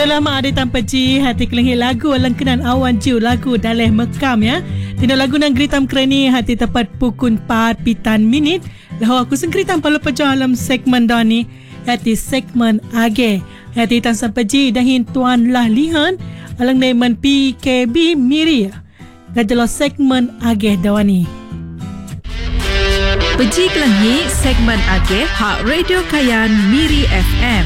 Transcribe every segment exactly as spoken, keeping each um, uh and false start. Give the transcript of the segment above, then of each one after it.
Selamat hari tanpa ji hati kelenghi lagu langkenan awan jiu lagu daleh mekam ya. Tina lagu nang geritam kerani hati tepat pukul empat pitan minit. Lahu aku sengkeritam palu pejang dalam segmen dani hati segmen age. Hati tan sampai ji dahin tuan lah lihan alang neman P K B Miri. Gajalo segmen age dawani. Peji kelenghi segmen age hak Radio Kayan Miri F M.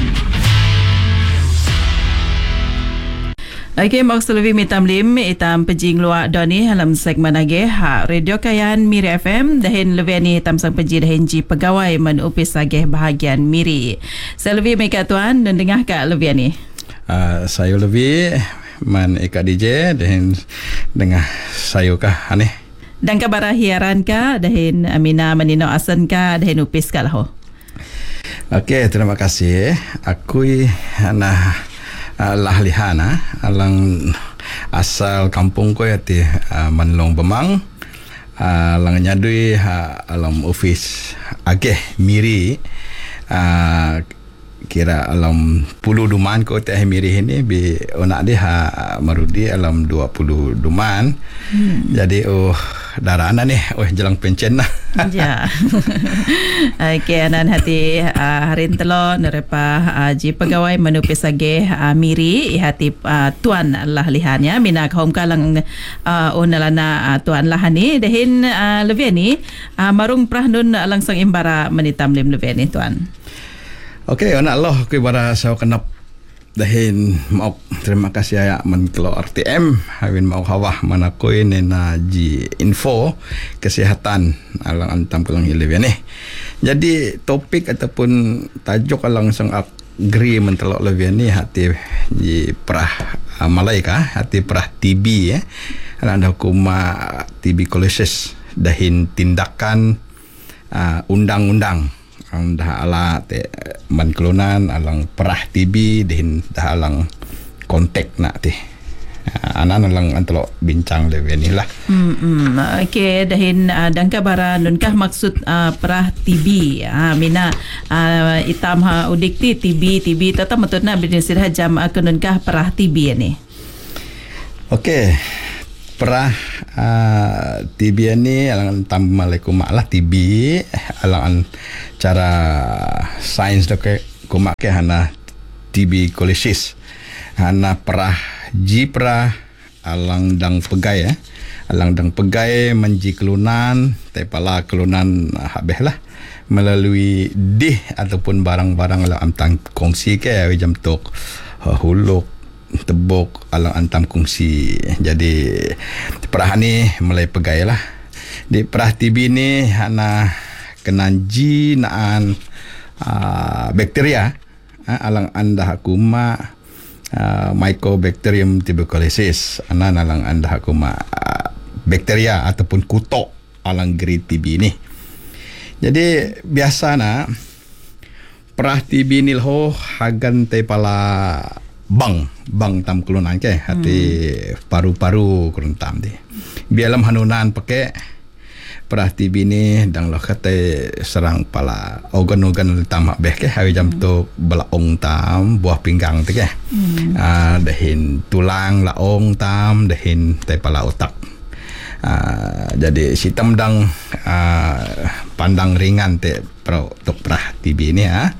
Okey, maksud lebih mitam lim itam pejing luak doni dalam segmen age ha Radio Kayan Miri F M dahin lebih ni tam sang peji dahin ji pegawai menupis age bahagian Miri. Saya lebih mereka tuan dan dengar kat lebih ni. Uh, saya lebih man Eka D J dahin dengar saya kah aneh. Dan kabar hiaran ka dahin Amina Manino Asan ka dahin upis ka lah. Okey, terima kasih. Aku nah Uh, lah lihana alang asal kampung ko yati uh, Manlong Bemang uh, lang nyadui uh, alam office age Miri uh, kira alam puluh duman ko teh Miri ini bi onak dia ha, marudi alam dua puluh duman. hmm. Jadi oh darana nih oh jelang pencen lah. Ya. Okey, anan hati uh, harin telo nerepa uh, ji pegawai menupis age uh, Miri hati uh, tuan lah lihannya minak home kalang uh, onalana uh, tuan lah ni dehin uh, lebih ni uh, marung prahnun langsung imbara menitam lim lebih ni tuan. Okey, anak Allah aku bara saya kenap dahin mau terima kasih ya men kelo R T M hawin mau hawah manakoi nena ji info kesihatan alang antam kelang hilih ni. Jadi topik ataupun tajuk alang sang agree mentelok lebih ni hati ji perah uh, malaika hati perah T B ya. Anda kuma tuberculosis dahin tindakan uh, undang-undang ang dah ala te manklunan alang perah T B din dah alang kontak nak te anan alang antalo bincang lewe ni lah. Hmm, okey dahin uh, dangka bara nunkah maksud uh, perah T B ha uh, mina uh, itam ha udikti T B T B tata matutna bisir jam uh, nunkah perah T B ni. Okey. Perah uh, T B ni alang tambah lah T B alang cara sains dok kumak ke hana tuberculosis hana perah ji perah alang dang pegai eh alang dang pegai menji kelunan tepala kelunan habeh lah melalui dih ataupun barang-barang alang amtang kongsi ke jam tok uh, huluk tebuk alang antam kongsi. Jadi perah ni mulai pegai lah di perah T B ni hana kenanji naan uh, bakteria uh, alang anda hakuma uh, Mycobacterium tuberculosis anan alang anda hakuma uh, bakteria ataupun kutok alang grade T B ni. Jadi biasa na perah T B ni loh hagan te pala bang bang tam kelunan ke hati hmm. paru-paru kerentam di bialam hanunan pakai perah T B ni dang lo kata serang pala organ-organ tam beh ke hari jam tu belaong tam buah pinggang tu ke hmm. uh, dahin tulang laong tam dahin te pala otak. Uh, jadi sitam dang uh, pandang ringan te pro tok perah T B ni ha.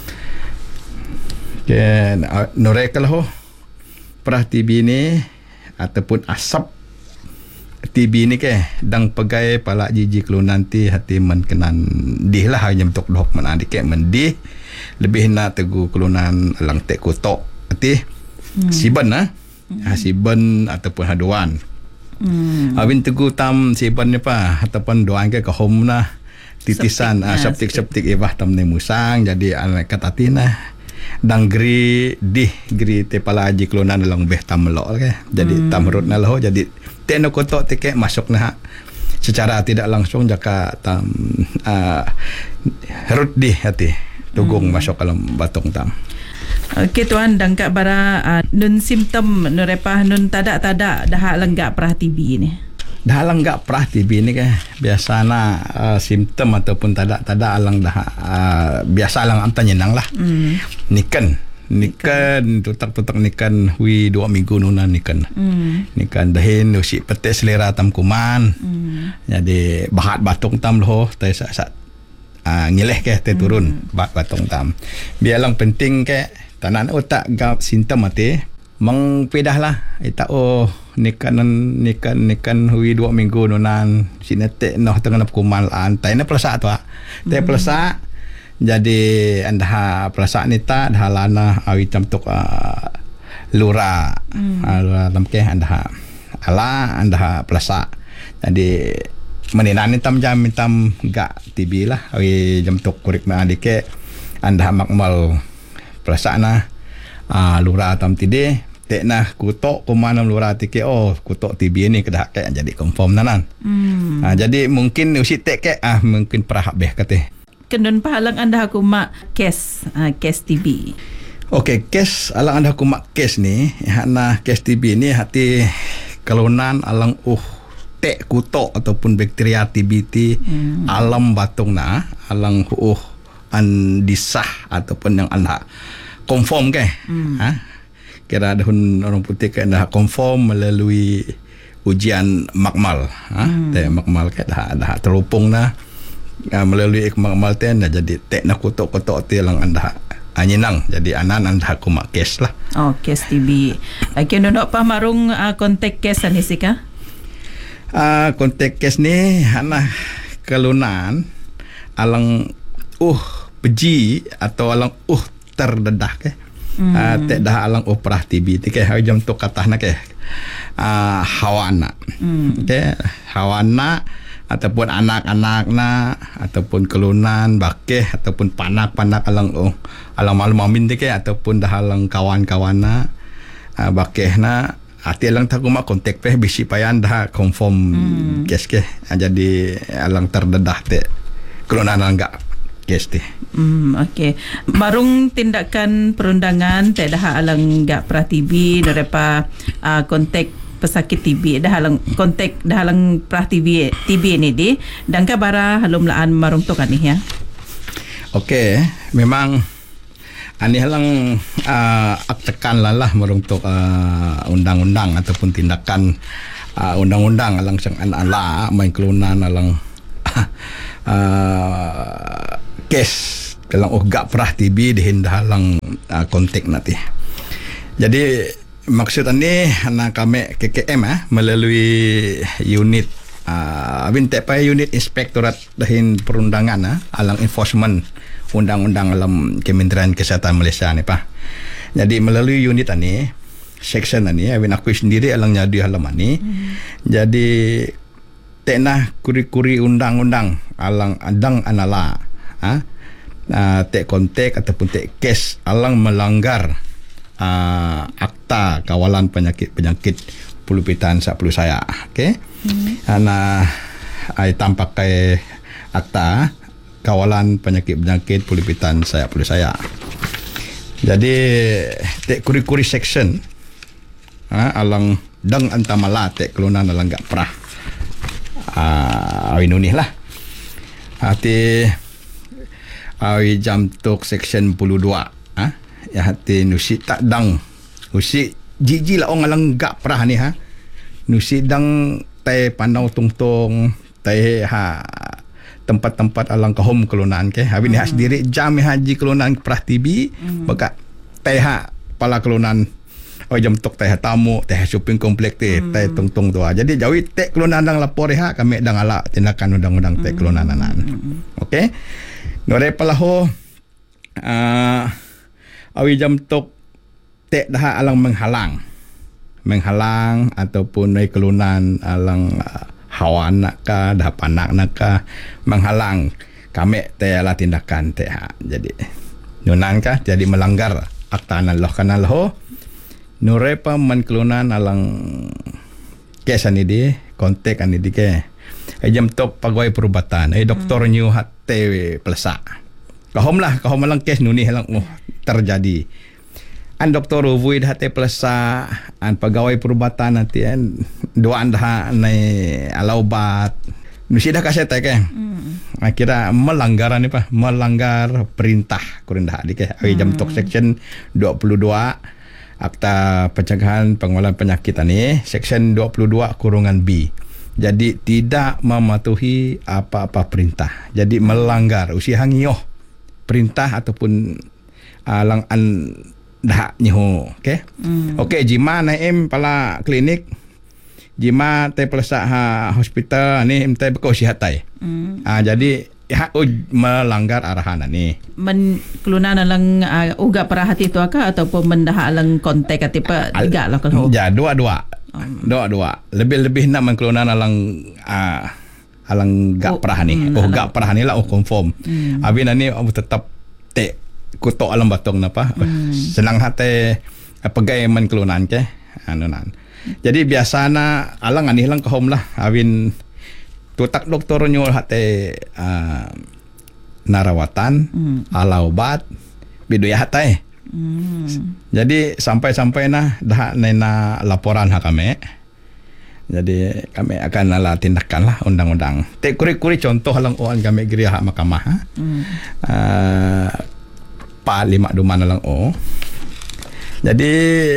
Ken uh, noreka lah perah T B ni ataupun asap T B ni ke dang pegai pala jiji kelunan ti hati men kenan dih lah jam tok dok men adik ke mendih lebih na tegu kelunan lang tek kotok hati hmm. siban ah hmm. ha, siban ataupun haduan hmm. awin tegu tam siban ni pa ataupun doan ke ke home na titisan septik septik ibah tam ni musang jadi anak katatina dang gri di gri te pala aji kelunan dalam beh tam melok ke jadi hmm. tam rut na loh jadi teno kotok teke masuk na secara tidak langsung jaka tam uh, rut di hati tugung hmm. masuk dalam batong tam. Okey tuan dangka bara uh, nun simptom nurepah nun tada-tada dah lenggak perah T B ni. Dah alang gak perah T B ni ke biasana uh, simptom ataupun tada tada alang dah uh, biasa alang am tanyenang lah. Mm. Niken Nikan tutak-tutak nikan hui dua minggu nunan nikan. Hmm. Nikan dahin usi petek selera tam kuman. Hmm. Jadi bahat batung tam loh tai sak-sak uh, ngileh ke te turun hmm. bat batung tam. Bialang penting ke tanan otak gap sintem mati mang pedah lah ita oh nikan nikan nikan hui dua minggu nunan sinete noh tengah kuman an tai na pelasa tu ah. Te pelasa jadi anda perasaan nita dah lana awi tamtuk uh, lura hmm. uh, lura tamke anda ala anda pelasa jadi meninan tam jam tam gak tibi lah awi jam tuk kurik ma dike anda makmal perasaan na uh, lura tam tide tek nah kutok kumana lura tike oh kutok tibi ni kedah ke jadi confirm nanan hmm. uh, jadi mungkin usi tek ke ah mungkin perah beh kate Kendon pahalang anda aku mak kes uh, kes T B. Okey, kes alang anda aku mak kes ni, hana kes T B ni hati kelunan alang uh tek kutok ataupun bakteria T B ti hmm. alam batung na alang uh an disah ataupun yang anda confirm ke. Hmm. Ha? Kira ada orang putih ke anda confirm melalui ujian makmal. Ha? Hmm. Te makmal ke dah dah terupung na. Uh, melalui ikmal ten dah jadi tek nak kotok-kotok ti lang anda anyinang jadi anan anda aku mak kes lah. Oh, kes T B. Okey, nonok pa marung uh, kontak kes ani sika? Ah, uh, kontak kes ni hana kelunan alang uh peji atau alang uh terdedah ke. Hmm. Uh, tek dah alang operah T B ti ke jam tu katahna ke. Ah, uh, hawana. Hmm. Okey, hawana ataupun anak-anak na ataupun kelunan bakeh ataupun panak-panak alang oh alang malu mamin dike ataupun dah alang kawan-kawan na uh, bakeh na ati alang tak mak kontak pe bisi payan dah confirm hmm. kes ke uh, jadi alang terdedah te kelunan enggak kes te. Hmm, okey. Marung tindakan perundangan te dah alang enggak pra T B derepa uh, kontak pesakit T B dah halang kontak dah halang prah T B T B ni di dan ka bara halum laan marung to kan ni ya. Okey, memang ani halang uh, aktekan lah lah marung to uh, undang-undang ataupun tindakan uh, undang-undang alang sang ala main kelunan alang uh, kes dalam ogak prah T B dihin dah halang uh, kontak nanti. Jadi maksud ini anak kami K K M eh, melalui unit uh, abin tak payah unit inspektorat dahin perundangan eh, alang enforcement undang-undang dalam Kementerian Kesihatan Malaysia ni pa. Jadi melalui unit ini section ini abin aku sendiri alang nyadi halaman ni. Hmm. Jadi teknah kuri-kuri undang-undang alang adang anala ah uh, tek kontak ataupun tek kes alang melanggar Uh, akta kawalan penyakit-penyakit pulupitan sak pelu saya. Okey. Hmm. Ana ai tampak kai akta kawalan penyakit-penyakit pulupitan saya pelu saya. Jadi tek kuri-kuri section ha, alang dang antamala tek kelunan alang gak perah. Ah uh, inunih lah. Hati awi jam tok section puluh dua ha. Ya hati nusi tak dang nusi jiji lah orang alang gak perah ni ha nusi dang tai pandau tungtung tai ha tempat-tempat alang kahom kelunan ke habis ni hmm. sendiri jam haji kelunan perah T B hmm. baka tai ha pala kelunan oh jam tok tai tamu tai shopping komplek te hmm. tai tungtung tu jadi jauh tek kelunan dang lapor ha kami dang ala tindakan undang-undang tek kelunan anan. Hmm. Okey nore palaho ah uh, awi jam tok tek dah alang menghalang menghalang ataupun ai kelunan alang uh, hawan nak ka dah panak nak ka menghalang kami te ala tindakan te ha jadi nunan ka jadi melanggar akta Allah kana loh nurepa man kelunan alang kes ani di kontak ani di ke ai jam tok pegawai perubatan ai doktor hmm. new hat te pelasa kahom lah kahom alang kes nuni halang oh terjadi an doktor uvuid hati pelasa an pegawai perubatan nanti an dua anda nai alaubat Nusi dah kasih tak ke? Hmm. Kira melanggar ni pa, melanggar perintah kurendah di ke. Hmm. Jam tok section dua puluh dua Akta Pencegahan Pengelolaan Penyakit ni, section dua puluh dua kurungan B. Jadi tidak mematuhi apa-apa perintah. Jadi melanggar usia ngioh perintah ataupun alang uh, an dah nyiho. Okey. Hmm. Okey, jima naim pala klinik, jima te pelasa ha hospital ni te beko sihatai. Hmm. Ah jadi ya oh, melanggar arahan ni. Men kelunan alang uh, uga perhati tu aka ataupun mendah alang kontak katipa tiga lah kalau. Ya, dua-dua. Um. Dua-dua. Lebih-lebih nak mengkelunan alang uh, alang gak oh, perah ni. Hmm, oh gak perah ni lah oh confirm. Hmm. Abi ni oh, tetap te kutok alam batong napa. Hmm. Senang hati uh, pegai men kelunan ke. Anunan. Jadi biasana alang ani lang kahom lah. Awin tutak doktor nyul hati uh, narawatan, hmm. ala obat, biduya hati. Hmm. Jadi sampai-sampai nah dah nena laporan ha kami. Jadi kami akan ala tindakan lah undang-undang. Tek kuri-kuri contoh lang oan kami geria hak mahkamah. Ha? Hmm. Uh, pa lima duman lang o. Jadi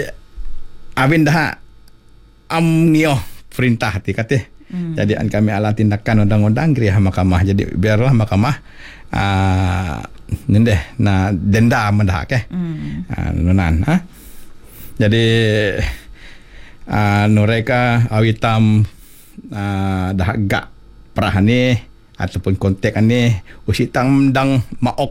awin dah am ngioh perintah hati kate. Hmm. Jadi an kami ala tindakan undang-undang geria mahkamah. Jadi biarlah mahkamah uh, nendeh na denda mendah ke. Hmm. Uh, nunan ha. Jadi uh, mereka awitam uh, dah gak perahani ataupun kontak ni usitang dang maok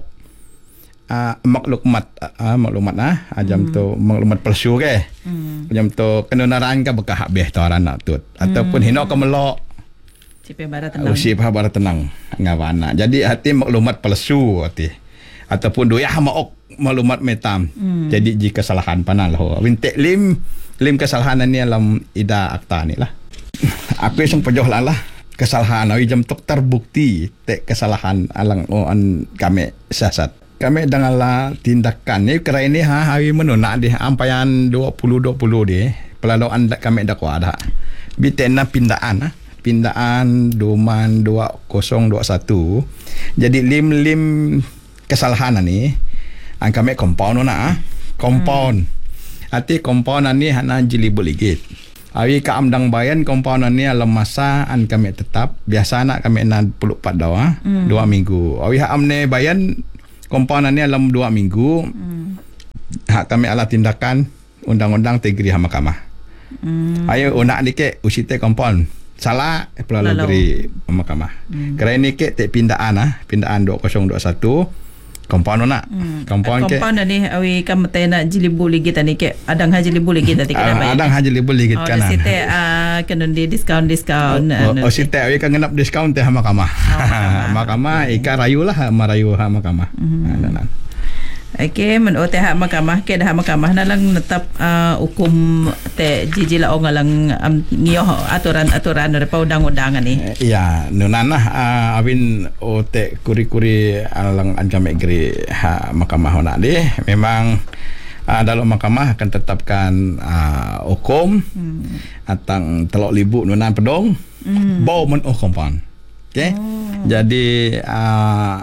uh, maklumat uh, maklumat ah uh, jam hmm. tu maklumat palsu ke. Hmm. Jam tu kenunaran ka bekah habis tu aran nak tut ataupun hmm. hino ka melok sip barat tenang. Usip ha barat tenang ngawana. Jadi hati maklumat palsu hati ataupun doyah maok maklumat metam. Hmm. Jadi jika kesalahan panal ho. Wintek lim lim kesalahan ni dalam ida akta ni lah. Aku isang pejoh lah kesalahan awi jam tok terbukti tek kesalahan alang on kami siasat. Kami dengan la tindakan ni kera ini ha awi menuna di ampayan dua puluh dua puluh di pelaluan kami dakwa ada. Bitena pindaan ha. Pindaan Duman dua kosong dua satu. Jadi lim lim kesalahan ni ang kami compound na ah compound hmm. ati compound ni hana jilibu ligit awi ka amdang bayan compound ni alam masa an kami tetap biasa nak kami na puluh empat dawa hmm. dua minggu awi ha amne bayan compound ni alam dua minggu hmm. hak kami ala tindakan undang-undang tegri ha mahkamah hmm. ayo unak dike usite compound salah pelalu negeri mahkamah hmm. kerana ni ke tek pindaan ah pindaan dua kosong dua satu compound nak hmm. compound ke compound ni awi kam te nak jilibu ligit ni ke adang ha jilibu ligit tadi kena bayar adang ha jilibu ligit oh, kanan oh site ah kena di diskaun diskaun oh, oh site awi kan ngenap diskaun teh mahkamah mahkamah ika rayu lah marayu ha mahkamah anan okey men o teh hak mahkamah ke dah mahkamah na lang netap uh, hukum te jijila ong lang um, ngioh aturan-aturan dari undang-undang ni. Ya, nunanah uh, awin o te kuri-kuri alang anjame gri ha mahkamah na di memang uh, dalam mahkamah akan tetapkan uh, hukum hmm. atang telok libu nunan pedong hmm. bau men oh kompan. Okey. Oh. Jadi uh,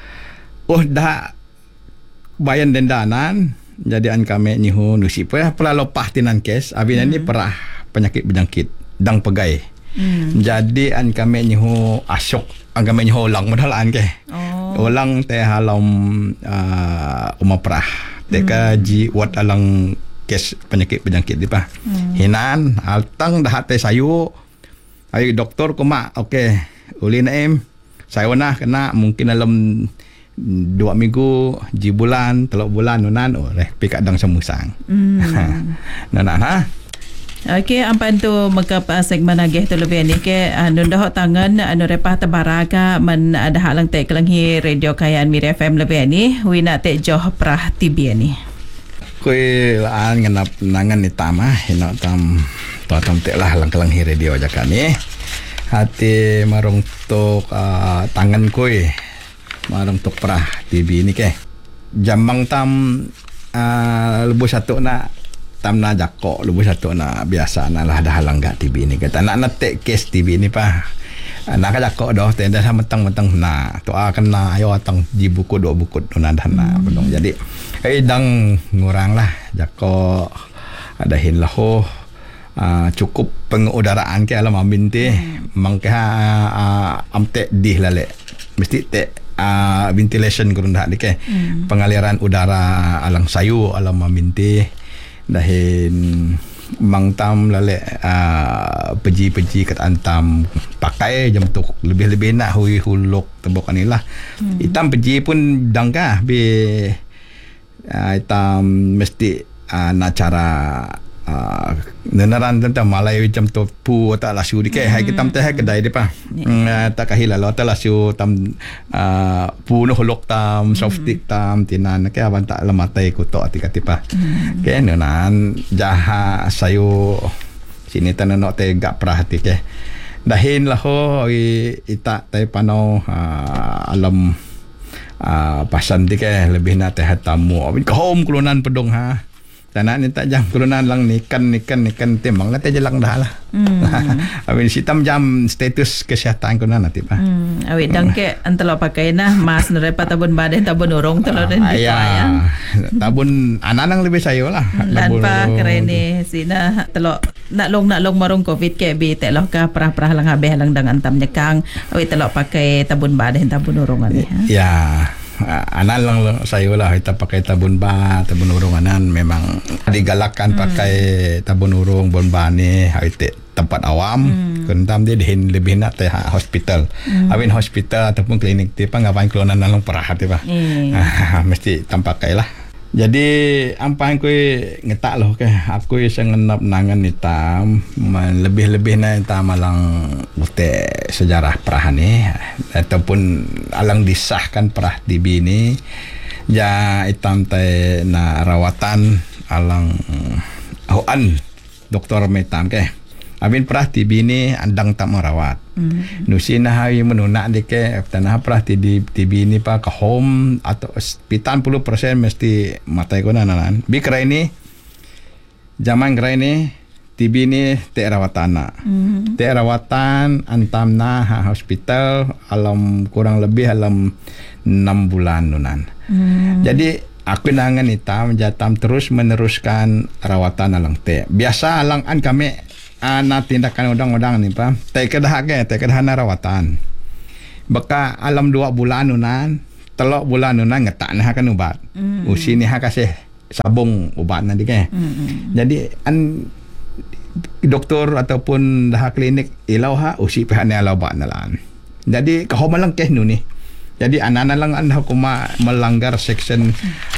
oh dah bayan dendanan jadi an kami nyihu nusip ya pula lopah tinan kes abin hmm. ni perah penyakit berjangkit dang pegai hmm. jadi an kami nyihu asyok an kami nyihu ulang modalan ke oh. ulang teh halam uh, uma perah teka hmm. ji wat alang kes penyakit berjangkit di pa hmm. hinan altang dah teh sayu ayo doktor kuma okey uli naim saya nah kena mungkin dalam dua minggu, ji bulan, teluk bulan nunan oh leh pikat dang semusang. Hmm. Nunan ha. Okey, ampan tu maka segmen agih tu lebih ni ke anu dah tangan anu repah tebaraka men ada halang tek kelenghi radio Kayan Miri F M lebih ni wina tek joh prah tibi ni. Kui laan ngenap nangan ni tama hina tam tam tek lah halang kelenghi radio jakan ni. Hati marung tok uh, tangan kui marang tok perah T V ni ke jambang tam uh, lebu satu nak tam na jakok lebu satu nak biasa nak lah dah halang gak T V ni kata nak nak take case T V ni pa nak kajak kok doh tenda sama mentang-mentang na tu akan na ayo atang di buku dua buku dona dana belum jadi eh dang ngurang lah jako ada hin lah ho uh, cukup pengudaraan ke alam amin te hmm. mangke uh, amte di lale mesti te uh, ventilation kurun dah dike hmm. pengaliran udara alang sayu alam amin te dahin mangtam lale uh, peji-peji kat antam pakai jam tu lebih-lebih nak hui huluk tebok anilah hmm. hitam peji pun dangkah be uh, hitam mesti uh, nak cara uh, nenaran tentang Malay jam tu pu tak lasu di ke hai kita teh kedai depa yeah. tak kahila lo tak lasu tam uh, pu no huluk tam soft stick tam tinan ke aban tak lematai ku to ati katipa mm. ke nenan jaha sayu sini tan no te gak perhati ke dahin lah ho ita tai pano uh, alam uh, pasan di ke lebih na teh tamu abin home kelunan pedong ha tanah ni tak jam kelunan lang nikan nikan nikan temang lah tejelang dah lah. Hmm. Awin sitam jam status kesihatan kelunan nanti pa. Hmm. Awin dangke antalo pakai nah mas nerepa tabun badan tabun urung telo dan gitu ya. Tabun ananang lebih sayo lah. Lan pa kerene sina telo nak long nak long marung covid ke bi telo ka perah-perah lang habeh lang dangan tam nyekang awin telo pakai tabun badan tabun urung ani. Ya. Anan lang sayo lah kita pakai tabun ba tabun urung anan memang digalakkan hmm. pakai tabun urung bon ba ni hite tempat awam hmm. kentam dia dihin lebih nak teh hospital hmm. awin hospital ataupun klinik ti pa ngapain kelunan nang perah ti pa hmm. mesti tampakai lah jadi ampan ku ngetak loh ke aku yang ngenap nangan hitam lebih-lebih na hitam alang bute sejarah perah ni ataupun alang disahkan perah T B ni ja hitam te na rawatan alang hoan doktor metam ke abin perah T B ni andang tak merawat mm. nusina hari menunak dike tanah perah T B ni pa ke home atau sembilan puluh persen mesti matai ko nanan bi krai ni zaman krai ni T B ni te rawatan na mm. te rawatan antam na ha hospital alam kurang lebih alam enam bulan nunan mm. jadi aku nangan hitam jatam terus meneruskan rawatan alang te biasa alang an kami ana tindakan undang-undang ni pa tai kedah ke tai kedah na rawatan baka alam dua bulan nunan telok bulan nunan ngetak nah kan ubat mm. usi ni ha kasih sabung ubat nanti ke mm. jadi an doktor ataupun dah klinik ilau ha usi pihak ni ala ubat nalan jadi kau malang ke nu ni jadi anak-anak lang an hukuma melanggar section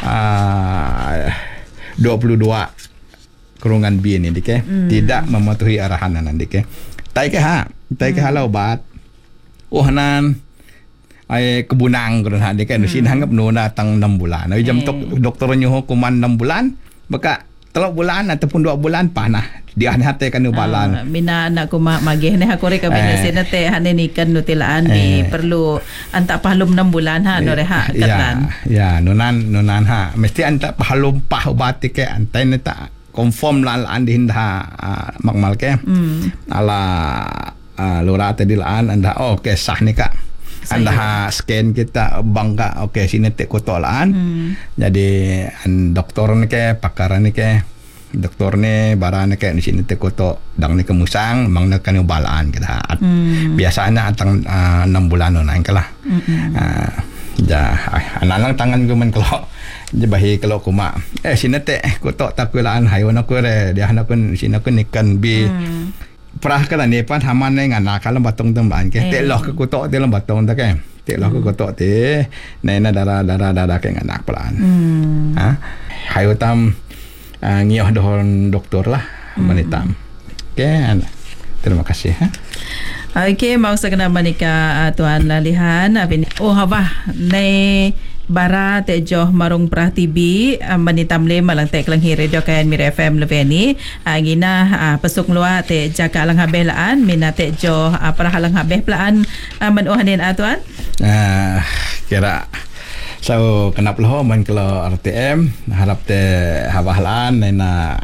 uh, dua puluh dua kurungan B ni dike mm. tidak mematuhi arahan nan dike tai ke ha tai ke halau bat oh nan ai kebunang kurun ha dike nusin hanggap nu datang enam bulan ai jam tok doktor nyuh hukuman enam bulan baka telok bulan ataupun dua bulan panah dia hati kan ubalan uh, mina nak ku magih ni hakore ka binesen te hane nikan nutilaan bi perlu anta pahlum enam bulan ha no reha katan ya ya nunan nunan ha mesti anta pahlum pah ubat ke antai ne ta konform lah andi hinda uh, makmal ke mm. ala uh, lura tadi laan anda oh, okey sah ni kak anda ha scan kita bangga okey sini tek kotor laan mm. jadi an doktor ni ke pakar ni ke doktor ni barang ni ke di sini tek kotor dang ni kemusang mang nak kan ubalaan kita mm. biasanya antang uh, enam bulan non kalah mm-hmm. uh, ja analang tangan gue men kalau jebahi kalau kuma eh sini teh kotok takulaan haywan aku re dia nak kun sini aku nikan bi hmm. perah kala ni pan haman ni ngana kalau batong temban ke tek loh ke kotok dalam batong tak ke tek loh ke kotok teh nena darah darah darah ke ngana pelan hmm. ha hayu tam uh, ngioh dohon doktor lah hmm. manitam ke terima kasih ha. Okey, mau segera menikah uh, Tuan Lalihan. Oh, apa? Nei bara te joh marung prah T B uh, menitam le malang te klang hire jo kayan Mira F M leveni uh, gina uh, pesuk lua te jaka lang habeh laan mina te joh uh, prah lang habeh plaan uh, menuhanin uh, Tuan. Uh, kira so kenapa lo man kalau R T M harap te habah laan nena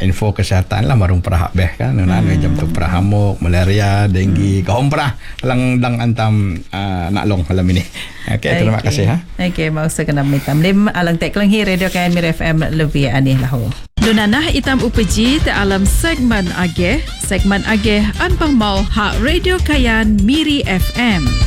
info kesihatan lah marung perah beh kan nah hmm. jam tu perah hamuk, malaria, denggi, hmm. kahom perah lang dang antam uh, nak long malam ini. Okey, okay, terima kasih ha. Okey, mau sekenam mitam lim alang tek lang hi radio K M R F M lebih aneh lahu. Dunanah itam upeji te alam segmen ageh, segmen ageh anpang mau hak radio Kayan Miri F M.